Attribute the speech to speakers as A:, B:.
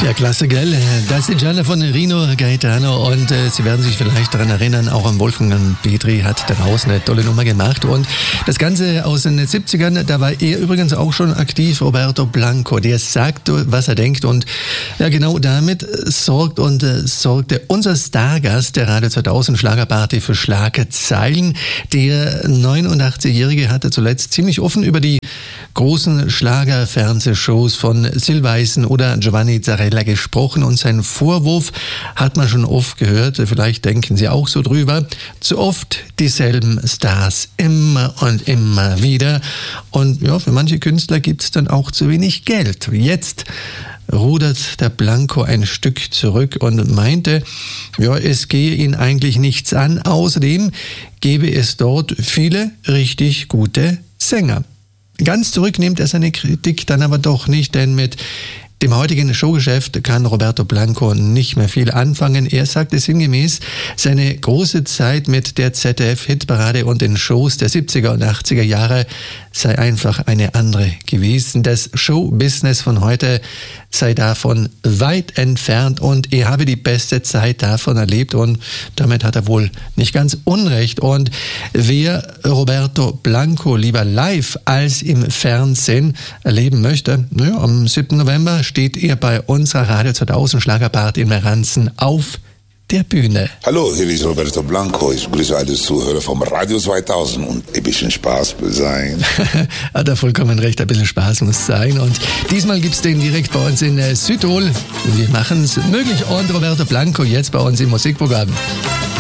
A: Ja, klasse, gell? Das ist Gianna von Rino Gaetano und Sie werden sich vielleicht daran erinnern, auch am Wolfgang Petri hat daraus eine tolle Nummer gemacht und das Ganze aus den 70ern, da war er übrigens auch schon aktiv, Roberto Blanco, der sagt, was er denkt und ja, genau damit sorgte unser Stargast der Radio 2000 Schlagerparty für Schlagzeilen. Der 89-Jährige hatte zuletzt ziemlich offen über die großen Schlager-Fernsehshows von Sylweisen oder Giovanni Zarella gesprochen und sein Vorwurf hat man schon oft gehört, vielleicht denken Sie auch so drüber, zu oft dieselben Stars, immer und immer wieder und ja, für manche Künstler gibt es dann auch zu wenig Geld. Jetzt rudert der Blanco ein Stück zurück und meinte, ja, es gehe ihn eigentlich nichts an, außerdem gäbe es dort viele richtig gute Sänger. Ganz zurück nimmt er seine Kritik dann aber doch nicht, denn mit dem heutigen Showgeschäft kann Roberto Blanco nicht mehr viel anfangen. Er sagte sinngemäß, seine große Zeit mit der ZDF-Hitparade und den Shows der 70er und 80er Jahre sei einfach eine andere gewesen. Das Showbusiness von heute sei davon weit entfernt und er habe die beste Zeit davon erlebt und damit hat er wohl nicht ganz Unrecht. Und wer Roberto Blanco lieber live als im Fernsehen erleben möchte, naja, am 7. November steht er bei unserer Radio 2000 Schlagerparty in Meranzen auf der Bühne.
B: Hallo, hier ist Roberto Blanco. Ich grüße alle Zuhörer vom Radio 2000 und ein bisschen Spaß muss sein.
A: Hat er vollkommen recht, ein bisschen Spaß muss sein. Und diesmal gibt es den direkt bei uns in Südtirol. Wir machen es möglich und Roberto Blanco jetzt bei uns im Musikprogramm.